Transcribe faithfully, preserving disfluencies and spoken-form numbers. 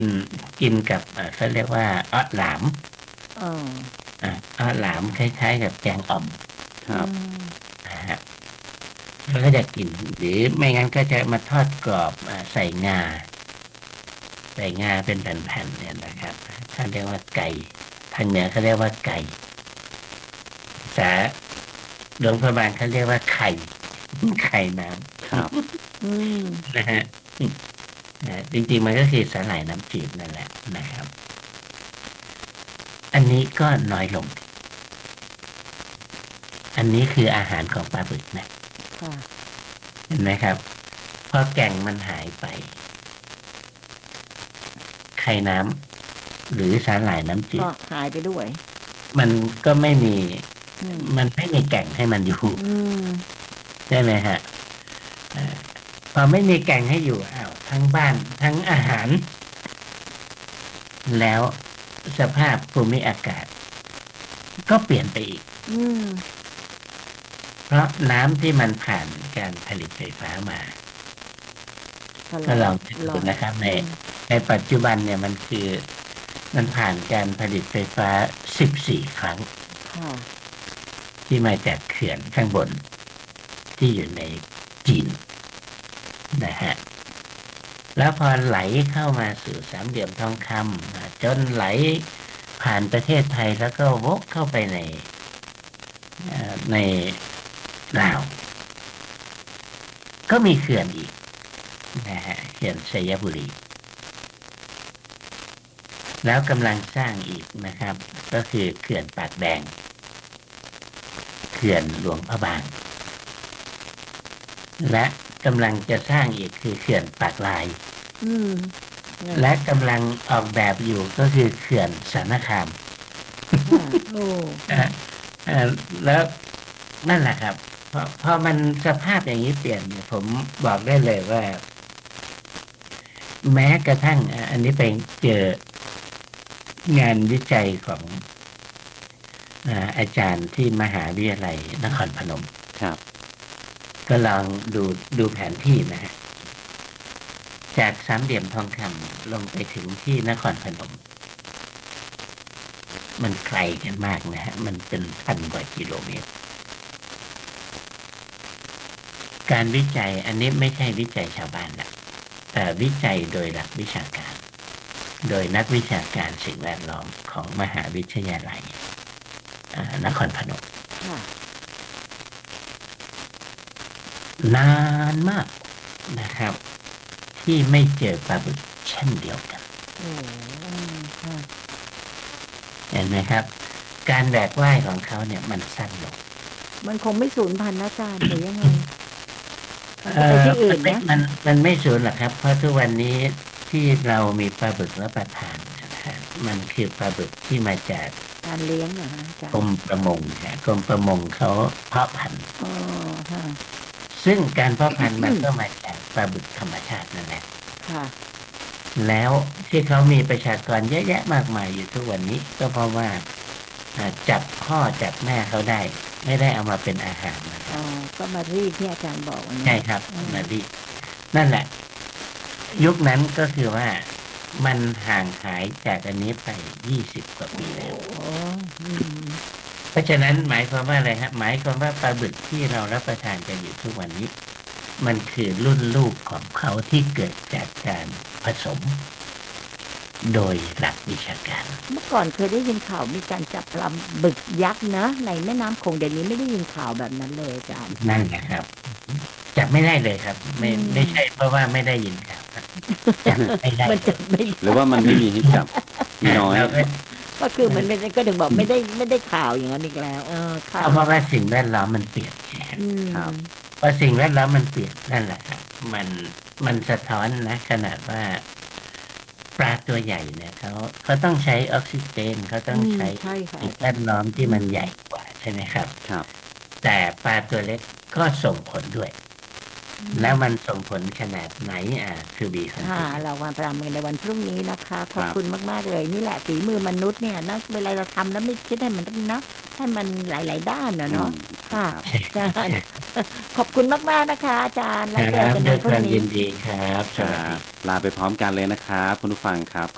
กินกับเอ่อเขาเรียกว่าอ้อหลามอ๋ออ่าอ้อหลามคล้ายๆกับแกงอ่อมครัอืบมนะฮะแล้วก็จะกินหรือไม่งั้นก็จะมาทอดกรอบอ่าใส่งาใส่งาเป็นแผ่นๆเนี่ยนะครับท่านเรียกว่าไก่ทางเหนือเขาเรียกว่าไก่ภาษาหลวงพระบางเขาเรียกว่าไข่ไข่น้ครับอืมำนะฮะนะจริงๆมันก็คือสาหร่ายน้ำจืดนั่นแหละนะครับอันนี้ก็น้อยลง อันนี้คืออาหารของปลาบึกนะค่ะเห็นไหมครับพอแก่งมันหายไปไข่น้ำหรือสาหร่ายน้ำจืก็ดหายไปด้วยมันก็ไม่มีอืมมันไม่มีแก่งให้มันอยู่อืมใช่ไหมฮะอ่าพอไม่มีแก่งให้อยู่อ้าวทั้งบ้านทั้งอาหารแล้วสภาพภูมิอากาศก็เปลี่ยนไปอีกอืมเพราะน้ำที่มันผ่านการผลิตไฟฟ้ามาก็ลก็อยลองคิดลอยดูนะครับในอืมในปัจจุบันเนี่ยมันคือมันผ่านการผลิตไฟฟ้าสิบสี่ครั้งค่ะที่มาจากเขื่อนข้างบนที่อยู่ในจีนนะฮะแล้วพอไหลเข้ามาสู่สามเหลี่ยมทองคำอ่าจนไหลผ่านประเทศไทยแล้วก็วกเข้าไปในเอ่อในลาวก็มีเขื่อนอีกนะฮะเขื่อนชัยบุรี แล้วกำลังสร้างอีกนะครับก็คือเขื่อนปากแดงเขื่อนหลวงพระบางและกำลังจะสร้างอีกคือเขื่อนปากลายอืมเนี่ยและกำลังออกแบบอยู่ก็คือเขื่อนสารคามค่ะโอ้อ่าอ่าแล้วนั่นแหละครับพอพอมันสภาพอย่างนี้เปลี่ยนเนี่ยผมบอกได้เลยว่าแม้กระทั่งอ่ะอันนี้ไปเจองานวิจัยของอ่าอาจารย์ที่มหาวิทยาลัยนครพนมครับก็ลองดูดูแผนที่นะฮะจากสามเหลี่ยมทองคำลงไปถึงที่นครพนมมันไกลกันมากนะฮะมันเป็นพันกว่ากิโลเมตรการวิจัยอันนี้ไม่ใช่วิจัยชาวบ้านนะแต่วิจัยโดยหลักวิชาการโดยนักวิชาการสิ่งแวดล้อมของมหาวิทยาลัยอ่านครพนมค่ะนานมากนะครับที่ไม่เจอปลาบึกเช่นเดียวกันโอ้อืมค่ะเห็นไหมครับการแหวกว่ายของเขาเนี่ยมันสั้นลงมันคงไม่สูญพันธุ์นะอาจารย์หรือยังไงมันเอ่จะไปอที่อื่มันไม่นนะมันมันไม่สูญหรอกครับเพราะทุกวันนี้ที่เรามีปลาบึกรับประทานนะฮะมันคือปลาบึกที่มาจากการเลี้ยงเหรอฮะอาจากรมรย์ประมงฮะกรมประมงเขาเพาะพันธุ์อ๋อค่ะซึ่งการเพาะพันธุ์มันก็มาจากปลาบึกธรรมชาตินั่นแหละค่ะแล้วที่เขามีประชากรเยอะแยะมากมายอยู่ทุกวันนี้ก็เพราะว่าอ่าจับพ่อจับแม่เขาได้ไม่ได้เอามาเป็นอาหารนะคอ๋อรับก็มารีดที่อาจารย์บอกวันนี้ใช่ครับอืมนาดีนั่นแหละ ยุคนั้นก็คือว่ามันห่างหายจากอันนี้ไปยี่สิบกว่าโอ้ปีแล้วโหอืมเพราะฉะนั้นหมายความว่าอะไรครับหมายความว่าปลาบึกที่เรารับประทานกันอยู่ทุกวันนี้มันคือรุ่นลูกของเขาที่เกิดจากการผสมโดยหลักวิชาการเมื่อก่อนเคยได้ยินข่าวมีการจับปลาบึกยักษ์นะในแม่น้ำคงเดี๋ยวนี้ไม่ได้ยินข่าวแบบนั้นเลยอาจารย์นั่นนะครับจับไม่ได้เลยครับอืไม่มไม่ใช่เพราะว่าไม่ได้ยินข่าวครับจับไม่ได้มันเลยจะไม่หรือว่ามันไม่มีให้จับมีน้อยเราก็ก็คือมันไม่ได้ก็ถึงบอกไม่ได้ไม่ได้ข่าวอย่างนั้นอีกแล้วเออค่ะเอาเพราะว่าสิ่งแวดล้อมมันเปลี่ยนอืครับมพอสิ่งแวดล้อมมันเปลี่ยนนั่นแหละครับมันมันสะท้อนนะขนาดว่าปลาตัวใหญ่เนี่ยเขาเขาต้องใช้ออกซิเจนเขาต้อืมองใช้ใช่ค่ะสิ่งแวอาจารย์ดล้อมที่อืมมันใหญ่กว่าใช่ไหมครับครับแต่ปลาตัวเล็กก็ส่งผลด้วยอืแล้วมันมส่งผลขนาดไหนอ่าคือบีคอนค่ะติเนียเราวางตามกันในวันพรุ่งนี้นะคะขอบคุณครับมากๆเลยนี่แหละฝีมือมนุษย์เนี่ยนะเวลาเราทำแล้วไม่คิดให้มันนะให้มันหลายๆด้านนะอืเนาะมค่ะครับอาจารย์ขอบคุณมากๆนะคะอาจารย์คแล้วเจอรับกันด้วยความวันพรุ่งนี้ยินดีครับครัสวัสดีบลาไปพร้อมกันเลยนะครับคุณผู้ฟังครับ